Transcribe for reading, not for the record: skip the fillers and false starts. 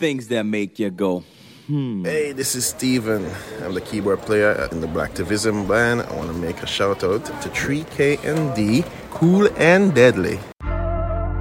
things that make you go, Hey, this is Steven. I'm the keyboard player in the Blacktivism band. I want to make a shout out to 3KND, Cool and Deadly.